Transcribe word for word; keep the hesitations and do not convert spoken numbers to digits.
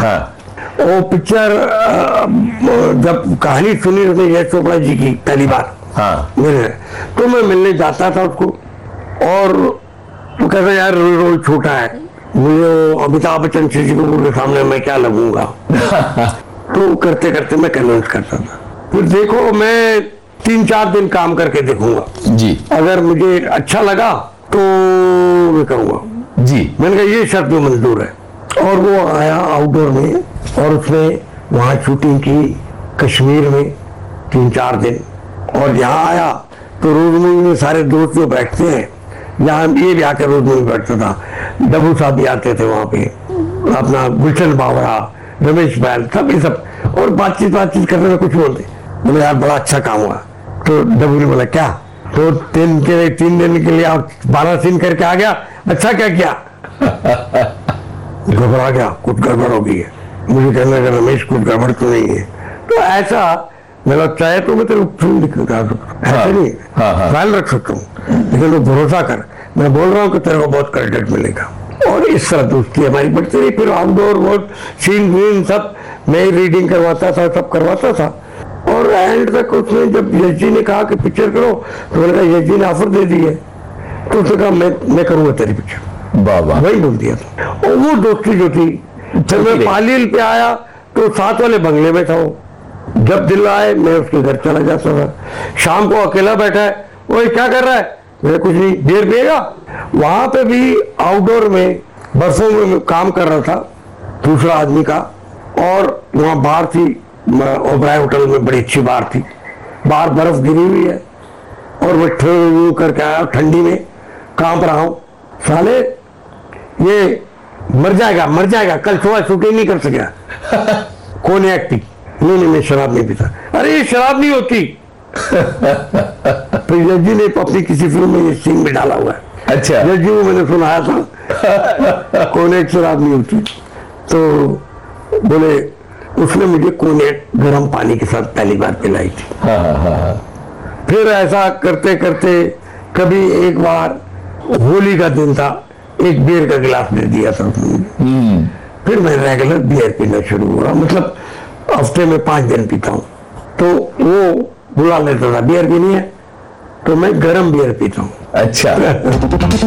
हाँ। वो पिक्चर जब कहानी सुनी उसने यश चोपड़ा जी की पहली बार हाँ। मेरे, तो मैं मिलने जाता था उसको, और तो कहता यार रोल रोल छोटा है, मुझे अमिताभ बच्चन जी के सामने मैं क्या लगूंगा। तो करते करते मैं कन्विंस करता था। फिर देखो मैं तीन चार दिन काम करके देखूंगा जी, अगर मुझे अच्छा लगा तो मैं करूंगा जी। मैंने कहा ये शर्त में मंजूर है। और वो आया आउटडोर में, और उसने वहाँ शूटिंग की कश्मीर में तीन चार दिन, और यहाँ आया तो रोज मूवी में सारे दोस्त जो बैठते हैं, यहाँ ये भी आकर रोज मूवी बैठता था, डब्बू साहब भी आते थे वहाँ पे, अपना गुलशन बावरा, रमेश बैल, सब ये सब, और बातचीत बातचीत करने में कुछ बोलते, बोले यार बड़ा अच्छा काम हुआ। तो डब्बू ने बोला क्या, तो तीन के तीन दिन के लिए आप बारह सीन करके आ गया, अच्छा क्या किया। घबरा गया, कुछ गड़बड़ हो गई है। मुझे कहने लगा रमेश कुछ गड़बड़ तो नहीं है। तो ऐसा मेरा चाहे तो मैं तेरे फिल्म दिखा सकता, ऐसे नहीं ख्याल रख सकता हूँ, लेकिन तो भरोसा कर, मैं बोल रहा हूँ कि तेरे को बहुत क्रेडिट मिलेगा। और इस तरह दोस्ती हमारी बढ़ती रही। फिर आउटडोर बहुत सीन वीन सब मैं रीडिंग करवाता था, सब करवाता था। और एंड तक उसने जब यश जी ने कहा कि पिक्चर करो, तो मैंने कहा यश जी ने ऑफर दे दी है, तो उसने कहा मैं मैं करूँगा तेरी पिक्चर, बाबा वही बोल दिया था। और वो दोस्ती जो थी, फिर मैं पालील पे आया तो साथ वाले बंगले में था वो, जब दिल आए मैं उसके घर चला जाता था। शाम को अकेला बैठा है, वो क्या कर रहा है, मैं कुछ नहीं, देर पिएगा। वहां पे भी आउटडोर में बरसों में काम कर रहा था दूसरा आदमी का, और वहाँ बार थी ओबराय होटल में, बड़ी अच्छी बार थी, बाहर बर्फ गिरी हुई है, और मैं ठो करके आया ठंडी में, कांप रहा हूँ, साले ये मर जाएगा मर जाएगा, कल सुबह शूटिंग नहीं कर सकेगा। कौन है एक्टिंग, नहीं नहीं मैं शराब नहीं पीता। अरे ये शराब नहीं होती। तो यश जी ने अपनी किसी फिल्म में ये सीन में डाला हुआ है। अच्छा, यश जी को मैंने सुनाया था। कोनेक शराब नहीं होती। तो बोले उसने मुझे कोनेक गर्म पानी के साथ पहली बार पिलाई थी। हाँ हाँ हाँ। फिर ऐसा करते करते कभी एक बार होली का दिन था, एक बियर का गिलास दे दिया था उसने। फिर मैं रेगुलर बियर पीना शुरू हुआ, मतलब हफ्ते में पांच दिन पीता हूँ। तो वो बुला लेता था बियर पीनी है, तो मैं गर्म बियर पीता हूँ। अच्छा।